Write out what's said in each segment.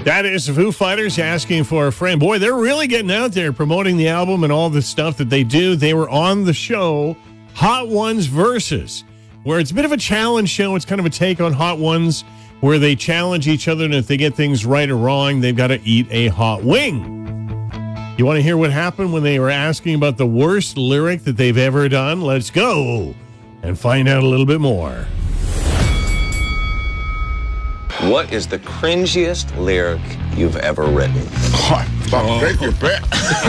That is the Foo Fighters asking for a friend. Boy, they're really getting out there promoting the album and all the stuff that they do. They were on the show, Hot Ones Versus, where it's a bit of a challenge show. It's kind of a take on Hot Ones, where they challenge each other, and if they get things right or wrong, they've got to eat a hot wing. You want to hear what happened when they were asking about the worst lyric that they've ever done? Let's go and find out a little bit more. What is the cringiest lyric you've ever written? Thank you, bet.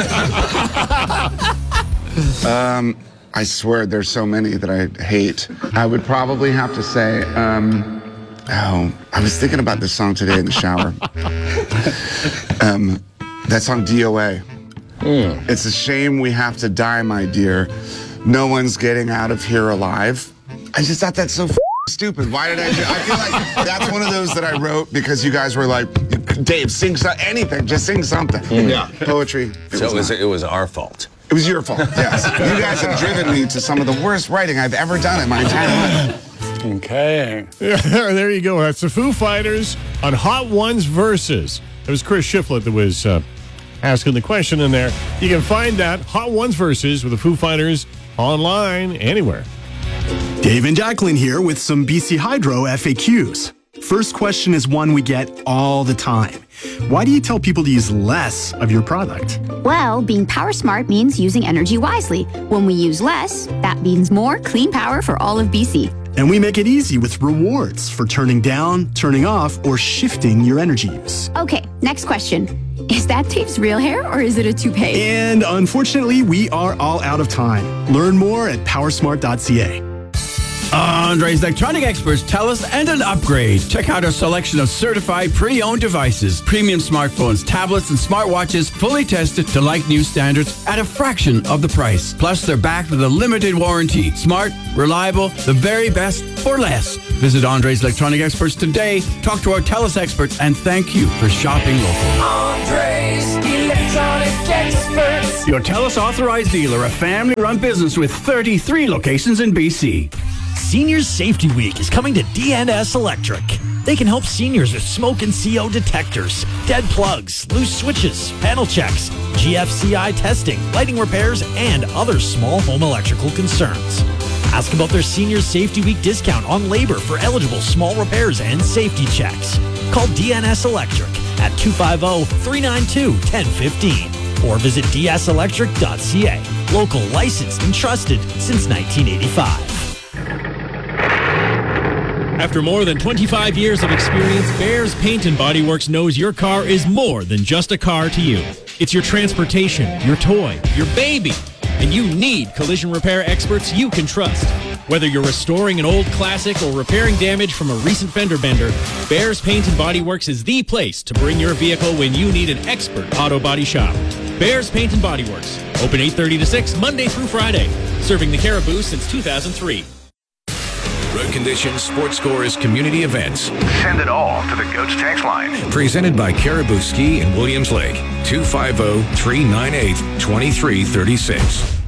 I swear there's so many that I hate. I would probably have to say, I was thinking about this song today in the shower. That song, DOA. It's a shame we have to die, my dear. No one's getting out of here alive. I just thought that's so stupid. Why did I do? I feel like that's one of those that I wrote because you guys were like, Dave, sing anything, just sing something. Yeah, poetry. It was our fault. It was your fault. Yes, you guys have driven me to some of the worst writing I've ever done in my entire life. Okay. There you go. That's the Foo Fighters on Hot Ones Versus. It was Chris Shiflett that was asking the question in there. You can find that Hot Ones Versus with the Foo Fighters online anywhere. Dave and Jacqueline here with some BC Hydro FAQs. First question is one we get all the time. Why do you tell people to use less of your product? Well, being power smart means using energy wisely. When we use less, that means more clean power for all of BC. And we make it easy with rewards for turning down, turning off, or shifting your energy use. Okay, next question. Is that Dave's real hair or is it a toupee? And unfortunately, we are all out of time. Learn more at powersmart.ca. Andre's Electronic Experts tell us and an upgrade. Check out our selection of certified pre-owned devices, premium smartphones, tablets, and smartwatches, fully tested to like new standards at a fraction of the price. Plus, they're backed with a limited warranty. Smart, reliable, the very best for less. Visit Andre's Electronic Experts today, talk to our TELUS experts, and thank you for shopping local. Andre's Electronic Experts. Your TELUS authorized dealer, a family-run business with 33 locations in BC. Seniors Safety Week is coming to DNS Electric. They can help seniors with smoke and CO detectors, dead plugs, loose switches, panel checks, GFCI testing, lighting repairs, and other small home electrical concerns. Ask about their Seniors Safety Week discount on labor for eligible small repairs and safety checks. Call DNS Electric at 250-392-1015 or visit dselectric.ca. Local, licensed, and trusted since 1985. After more than 25 years of experience, Bears Paint and Body Works knows your car is more than just a car to you. It's your transportation, your toy, your baby, and you need collision repair experts you can trust. Whether you're restoring an old classic or repairing damage from a recent fender bender, Bears Paint and Body Works is the place to bring your vehicle when you need an expert auto body shop. Bears Paint and Body Works, open 8:30 to 6, Monday through Friday, serving the Caribou since 2003. Road Conditions Sports Scores community events. Send it all to the Goats text line. Presented by Caribou Ski and Williams Lake. 250-398-2336.